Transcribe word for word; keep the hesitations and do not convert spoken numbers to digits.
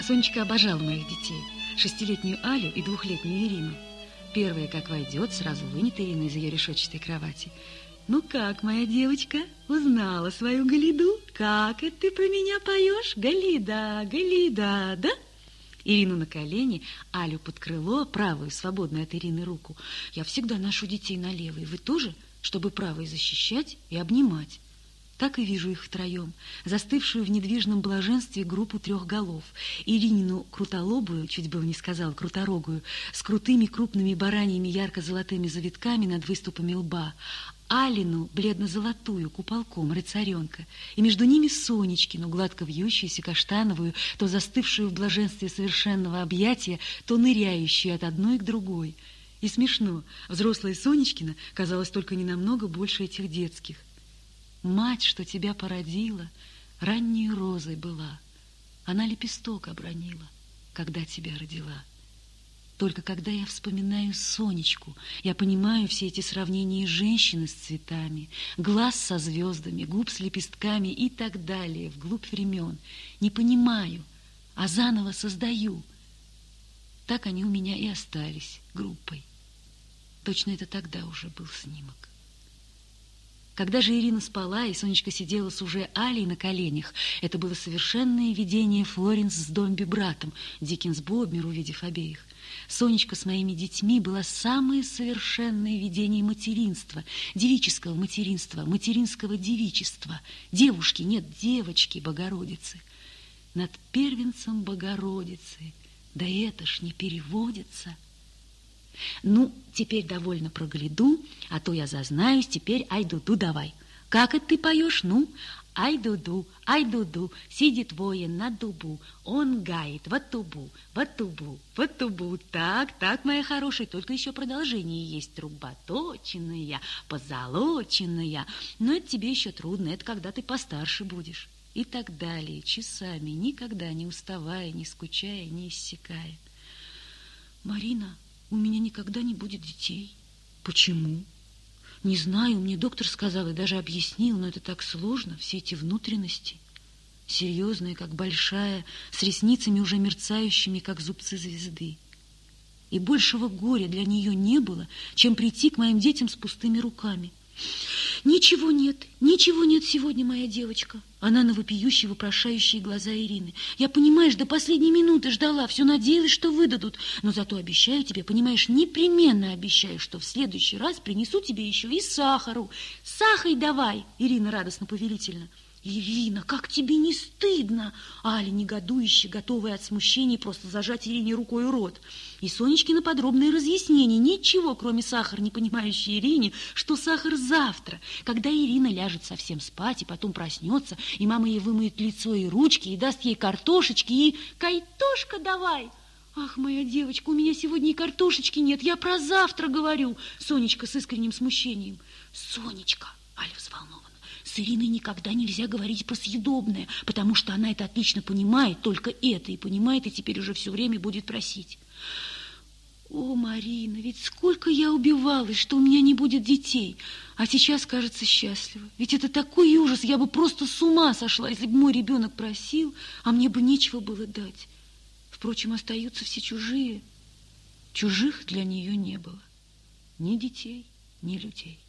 Сонечка обожала моих детей. Шестилетнюю Алю и двухлетнюю Ирину. Первая, как войдет, сразу вынет Ирину из ее решетчатой кровати. «Ну как, моя девочка, узнала свою Галиду? Как это ты про меня поешь? Галида, Галида, да?» Ирину на колени, Алю под крыло, правую, свободную от Ирины руку. Я всегда ношу детей на левой. Вы тоже, чтобы правой защищать и обнимать. Так и вижу их втроем, застывшую в недвижном блаженстве группу трех голов. Иринину крутолобую, чуть было не сказала круторогую, с крутыми крупными бараньими ярко-золотыми завитками над выступами лба. Алину бледно-золотую, куполком, рыцаренка, и между ними Сонечкину, гладко вьющуюся, каштановую, то застывшую в блаженстве совершенного объятия, то ныряющую от одной к другой. И смешно, взрослая Сонечкина казалась только не намного больше этих детских. Мать, что тебя породила, ранней розой была. Она лепесток обронила, когда тебя родила. Только когда я вспоминаю Сонечку, я понимаю все эти сравнения женщины с цветами, глаз со звездами, губ с лепестками и так далее, вглубь времен. Не понимаю, а заново создаю. Так они у меня и остались группой. Точно это тогда уже был снимок. Когда же Ирина спала, и Сонечка сидела с уже Алей на коленях, это было совершенное видение Флоренс с Домби-братом, Диккенс Бобмер, увидев обеих. Сонечка с моими детьми была самое совершенное видение материнства, девического материнства, материнского девичества. Девушки, нет, девочки Богородицы. Над первенцем Богородицы, да это ж не переводится. Ну, теперь довольно про Галиду, а то я зазнаюсь, теперь ай-ду-ду давай. Как это ты поешь? Ну, ай-ду-ду, ай-ду-ду, сидит воин на дубу, он гает в тубу, в тубу, в тубу. Так, так, моя хорошая, только еще продолжение есть. Труба точенная, позолоченная. Но это тебе еще трудно, это когда ты постарше будешь. И так далее, часами, никогда не уставая, не скучая, не иссякая. Марина, у меня никогда не будет детей. Почему? Не знаю, мне доктор сказал и даже объяснил, но это так сложно, все эти внутренности. Серьезная, как большая, с ресницами уже мерцающими, как зубцы звезды. И большего горя для нее не было, чем прийти к моим детям с пустыми руками. Ничего нет, ничего нет сегодня, моя девочка. Она на вопиющие, вопрошающие глаза Ирины. Я, понимаешь, до последней минуты ждала, все надеялась, что выдадут. Но зато обещаю тебе, понимаешь, непременно обещаю, что в следующий раз принесу тебе еще и сахару. Сахар давай, Ирина радостно повелительно. Ирина, как тебе не стыдно? Аля, негодующе, готовая от смущения просто зажать Ирине рукой рот. И Сонечкина подробные разъяснения. Ничего, кроме сахара, не понимающей Ирине, что сахар завтра, когда Ирина ляжет совсем спать и потом проснется, и мама ей вымоет лицо и ручки, и даст ей картошечки, и «Кайтошка давай!» «Ах, моя девочка, у меня сегодня и картошечки нет, я про завтра говорю!» Сонечка с искренним смущением. «Сонечка!» Аля взволнована. С Ириной никогда нельзя говорить про съедобное, потому что она это отлично понимает, только это и понимает, и теперь уже все время будет просить. О, Марина, ведь сколько я убивалась, что у меня не будет детей, а сейчас, кажется, счастлива. Ведь это такой ужас, я бы просто с ума сошла, если бы мой ребенок просил, а мне бы нечего было дать. Впрочем, остаются все чужие. Чужих для нее не было. Ни детей, ни людей.